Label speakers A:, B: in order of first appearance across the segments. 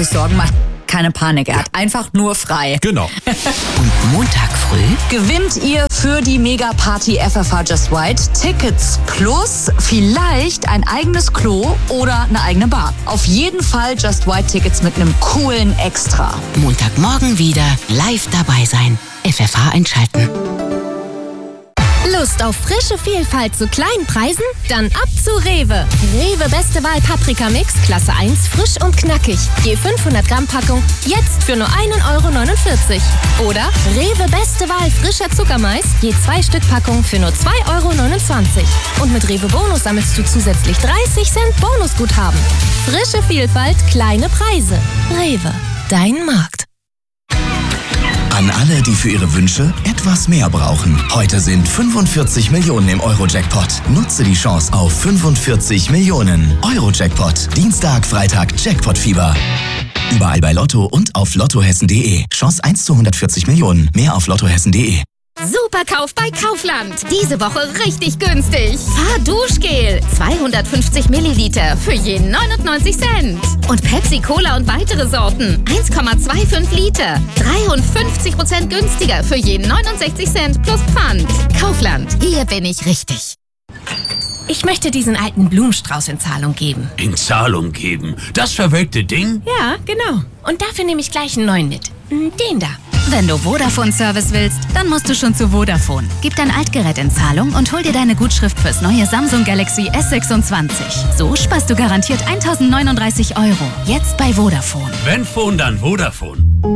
A: sich Sorgen macht, keine Panik, er hat einfach nur frei.
B: Genau.
C: Und Montag früh
A: Gewinnt ihr für die Mega-Party FFH Just White Tickets plus vielleicht ein eigenes Klo oder eine eigene Bar. Auf jeden Fall Just White Tickets mit einem coolen Extra.
C: Montagmorgen wieder live dabei sein. FFH einschalten.
D: Lust auf frische Vielfalt zu kleinen Preisen? Dann ab zu Rewe. Rewe Beste Wahl Paprika Mix, Klasse 1, frisch und knackig. Je 500 Gramm Packung, jetzt für nur 1,49 €. Oder Rewe Beste Wahl frischer Zuckermais, je 2 Stück Packung für nur 2,29 €. Und mit Rewe Bonus sammelst du zusätzlich 30 Cent Bonusguthaben. Frische Vielfalt, kleine Preise. Rewe, dein Markt.
E: An alle, die für ihre Wünsche etwas mehr brauchen. Heute sind 45 Millionen im Euro-Jackpot. Nutze die Chance auf 45 Millionen. Euro-Jackpot. Dienstag, Freitag, Jackpot-Fieber. Überall bei Lotto und auf lottohessen.de. Chance 1 zu 140 Millionen. Mehr auf lottohessen.de.
F: Superkauf bei Kaufland. Diese Woche richtig günstig. Fahrduschgel 250 Milliliter für je 99 Cent. Und Pepsi Cola und weitere Sorten 1,25 Liter. 53% günstiger für je 69 Cent plus Pfand. Kaufland, hier bin ich richtig.
D: Ich möchte diesen alten Blumenstrauß in Zahlung geben.
G: In Zahlung geben? Das verwelkte Ding?
D: Ja, genau. Und dafür nehme ich gleich einen neuen mit. Den da.
H: Wenn du Vodafone-Service willst, dann musst du schon zu Vodafone. Gib dein Altgerät in Zahlung und hol dir deine Gutschrift fürs neue Samsung Galaxy S26. So sparst du garantiert 1.039 €. Jetzt bei Vodafone.
G: Wenn Phone, dann Vodafone.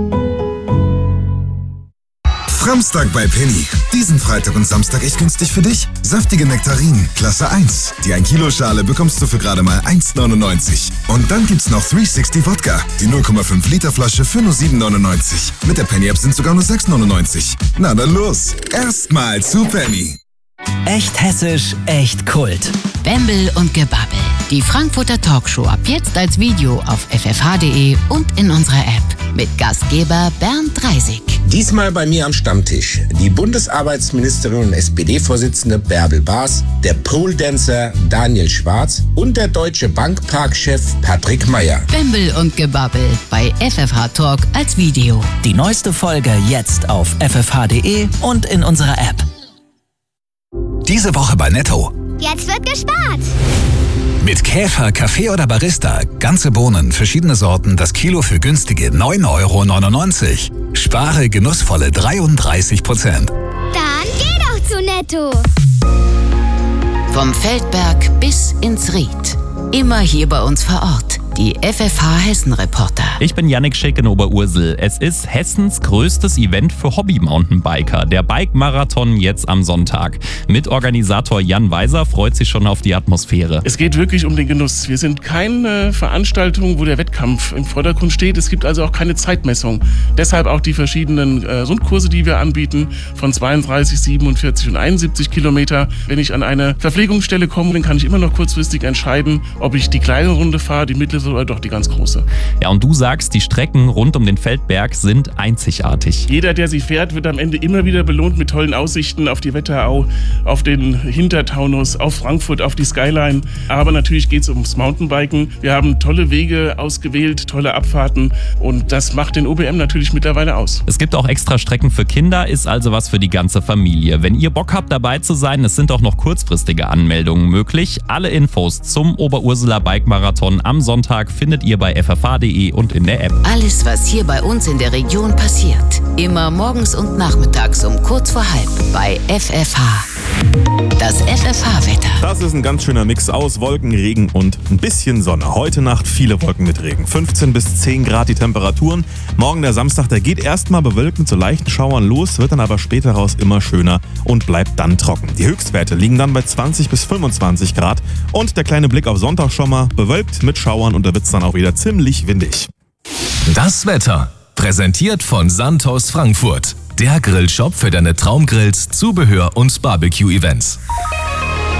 I: Samstag bei Penny. Diesen Freitag und Samstag echt günstig für dich. Saftige Nektarinen, Klasse 1. Die 1 Kilo Schale bekommst du für gerade mal 1,99 €. Und dann gibt's noch 360 Wodka. Die 0,5 Liter Flasche für nur 7,99 €. Mit der Penny-App sind sogar nur 6,99 €. Na dann los. Erstmal zu Penny.
J: Echt hessisch, echt Kult.
C: Bembel und Gebabbel. Die Frankfurter Talkshow ab jetzt als Video auf ffh.de und in unserer App. Mit Gastgeber Bernd Reisig.
K: Diesmal bei mir am Stammtisch die Bundesarbeitsministerin und SPD-Vorsitzende Bärbel Baas, der Pole-Dancer Daniel Schwarz und der Deutsche Bank-Park-Chef Patrick Meyer.
C: Bembel und Gebabbel bei FFH Talk als Video.
J: Die neueste Folge jetzt auf ffh.de und in unserer App.
L: Diese Woche bei Netto.
M: Jetzt wird gespart!
L: Mit Käfer, Kaffee oder Barista. Ganze Bohnen, verschiedene Sorten, das Kilo für günstige 9,99 €. Spare genussvolle 33%.
M: Dann geh doch zu Netto!
C: Vom Feldberg bis ins Ried. Immer hier bei uns vor Ort. Die FFH Hessen-Reporter.
N: Ich bin Jannik Schick in Oberursel. Es ist Hessens größtes Event für Hobby-Mountainbiker. Der Bike-Marathon jetzt am Sonntag. Mitorganisator Jan Weiser freut sich schon auf die Atmosphäre.
O: Es geht wirklich um den Genuss. Wir sind keine Veranstaltung, wo der Wettkampf im Vordergrund steht. Es gibt also auch keine Zeitmessung. Deshalb auch die verschiedenen Rundkurse, die wir anbieten, von 32, 47 und 71 Kilometer. Wenn ich an eine Verpflegungsstelle komme, dann kann ich immer noch kurzfristig entscheiden, ob ich die kleine Runde fahre, die mittlere oder doch die ganz große.
N: Ja, und du sagst, die Strecken rund um den Feldberg sind einzigartig.
O: Jeder, der sie fährt, wird am Ende immer wieder belohnt mit tollen Aussichten auf die Wetterau, auf den Hintertaunus, auf Frankfurt, auf die Skyline. Aber natürlich geht es ums Mountainbiken. Wir haben tolle Wege ausgewählt, tolle Abfahrten und das macht den OBM natürlich mittlerweile aus.
N: Es gibt auch extra Strecken für Kinder, ist also was für die ganze Familie. Wenn ihr Bock habt, dabei zu sein, es sind auch noch kurzfristige Anmeldungen möglich. Alle Infos zum Oberurseler Bike-Marathon am Sonntag findet ihr bei ffh.de und in der App.
C: Alles, was hier bei uns in der Region passiert. Immer morgens und nachmittags um kurz vor halb bei FFH. Das FFH-Wetter.
B: Das ist ein ganz schöner Mix aus Wolken, Regen und ein bisschen Sonne. Heute Nacht viele Wolken mit Regen. 15 bis 10 Grad die Temperaturen. Morgen der Samstag, der geht erstmal bewölkt mit so leichten Schauern los, wird dann aber später raus immer schöner und bleibt dann trocken. Die Höchstwerte liegen dann bei 20 bis 25 Grad. Und der kleine Blick auf Sonntag schon mal bewölkt mit Schauern und da wird es dann auch wieder ziemlich windig.
L: Das Wetter. Präsentiert von Santos Frankfurt. Der Grillshop für deine Traumgrills, Zubehör und Barbecue-Events.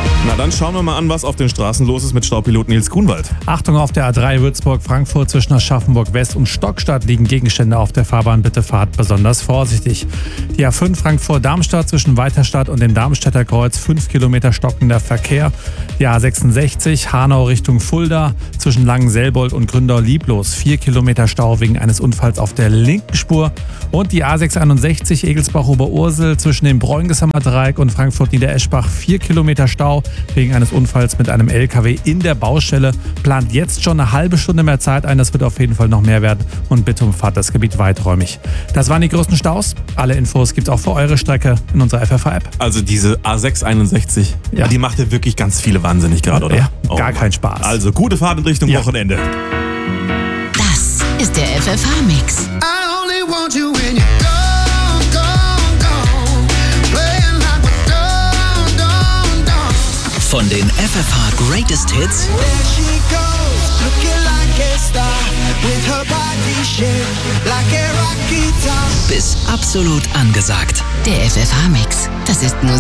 B: Na dann schauen wir mal an, was auf den Straßen los ist mit Staupilot Nils Grunwald.
P: Achtung, auf der A3 Würzburg-Frankfurt zwischen Aschaffenburg West und Stockstadt liegen Gegenstände auf der Fahrbahn. Bitte fahrt besonders vorsichtig. Die A5 Frankfurt-Darmstadt zwischen Weiterstadt und dem Darmstädter Kreuz 5 Kilometer stockender Verkehr. Die A66 Hanau Richtung Fulda zwischen Langenselbold und Gründau-Lieblos 4 Kilometer Stau wegen eines Unfalls auf der linken Spur. Und die A661 Egelsbach-Oberursel zwischen dem Bräungeshammer Dreieck und Frankfurt-Niedereschbach 4 Kilometer Stau wegen eines Unfalls mit einem LKW in der Baustelle. Plant jetzt schon eine halbe Stunde mehr Zeit ein. Das wird auf jeden Fall noch mehr werden. Und bitte umfahrt das Gebiet weiträumig. Das waren die größten Staus. Alle Infos gibt's auch für eure Strecke in unserer FFH-App.
B: Also diese A661, ja, die macht ja wirklich ganz viele wahnsinnig gerade, oder?
P: Ja, gar kein Spaß.
B: Also gute Fahrt in Richtung Wochenende.
C: Das ist der FFH-Mix.
J: Von den FFH Greatest Hits bis absolut angesagt.
C: Der FFH-Mix. Das ist Musik.